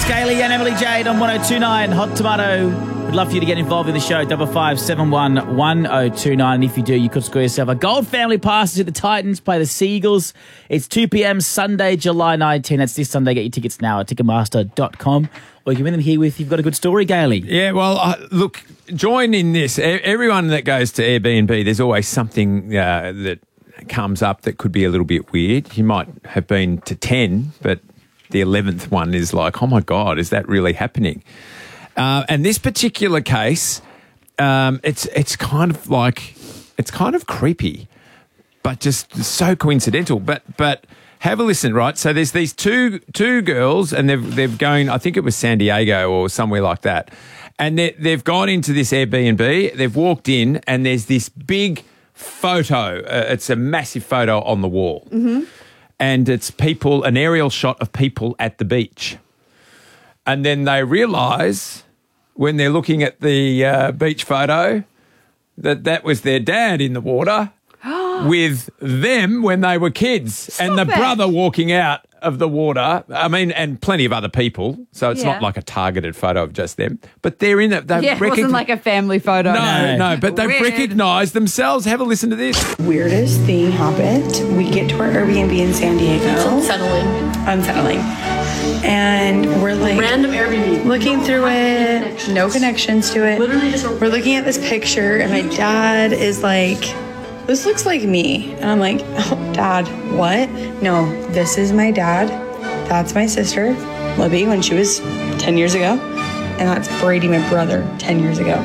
Scaly and Emily Jade on 102.9 Hot Tomato. We'd love for you to get involved in the show, 5571 1029. And if you do, you could score yourself a gold family pass to the Titans play the Seagulls. It's 2 p.m. Sunday, July 19. That's this Sunday. Get your tickets now at Ticketmaster.com. Or you can win them here with You've Got a Good Story, Gailey. Yeah, well, look, join in this. Everyone that goes to Airbnb, there's always something that comes up that could be a little bit weird. You might have been to 10, but the 11th one is like, oh my God, is that really happening? And this particular case, it's kind of creepy, but just so coincidental. But have a listen, right? So there's these two girls, and they've going. I think it was San Diego or somewhere like that, and they've gone into this Airbnb. They've walked in, and there's this big photo. It's a massive photo on the wall. Mm-hmm. And it's an aerial shot of people at the beach. And then they realise when they're looking at the beach photo that was their dad in the water with them when they were kids. And the brother walking out of the water. I mean, and plenty of other people. So it's not like a targeted photo of just them. But they're in it. It wasn't like a family photo. No, but they've recognised themselves. Have a listen to this. Weirdest thing happened. We get to our Airbnb in San Diego. It's unsettling. And we're like random Airbnb, looking through it, no connections to it. Literally just we're looking at this picture, and my dad is like, "This looks like me," and I'm like, "Oh, Dad, what? No, this is my dad. That's my sister, Libby, when she was 10 years ago, and that's Brady, my brother, 10 years ago."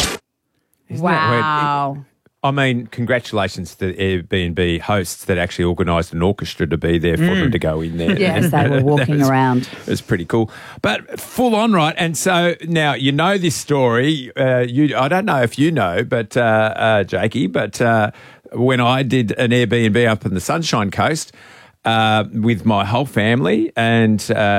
Wow. I mean, congratulations to the Airbnb hosts that actually organised an orchestra to be there for them to go in there. Yes, they were walking around. It was pretty cool. But full on, right? And so now you know this story. I don't know if you know, but Jakey, but when I did an Airbnb up in the Sunshine Coast with my whole family and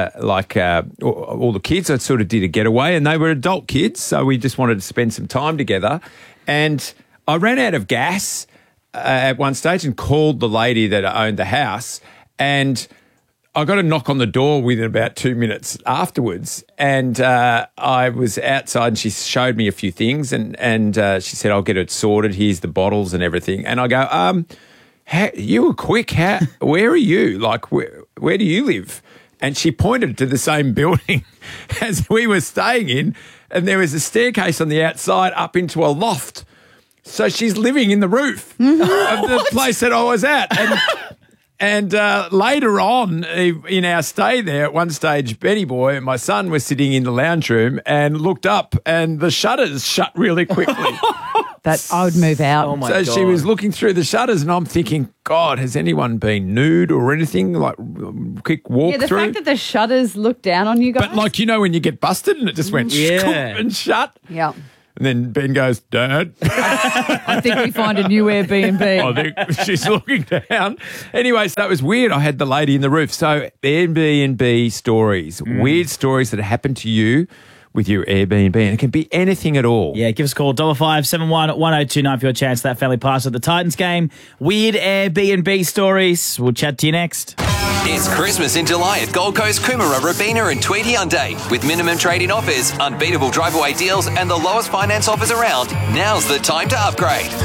all the kids, I sort of did a getaway, and they were adult kids, so we just wanted to spend some time together. And I ran out of gas at one stage and called the lady that owned the house, and I got a knock on the door within about 2 minutes afterwards, and I was outside and she showed me a few things, and she said, "I'll get it sorted. Here's the bottles and everything." And I go, you were quick. Where are you? Like, where do you live? And she pointed to the same building as we were staying in, and there was a staircase on the outside up into a loft. So she's living in the roof of the place that I was at. And later on in our stay there, at one stage, Benny Boy, my son, was sitting in the lounge room and looked up, and the shutters shut really quickly. That I would move out. Oh my God. So she was looking through the shutters, and I'm thinking, God, has anyone been nude or anything? Like, quick walk Yeah, the through. fact that the shutters look down on you guys. But like, you know, when you get busted and it just went and shut. Yeah. And then Ben goes, "Dad, I think we find a new Airbnb. I think she's looking down." Anyway, so that was weird. I had the lady in the roof. So Airbnb stories, weird stories that happened to you with your Airbnb, and it can be anything at all. Yeah, give us a call, 5571 1029 for your chance at that family pass at the Titans game. Weird Airbnb stories. We'll chat to you next. It's Christmas in July at Gold Coast, Coomera, Robina and Tweed Hyundai. With minimum trade-in offers, unbeatable drive-away deals and the lowest finance offers around, now's the time to upgrade.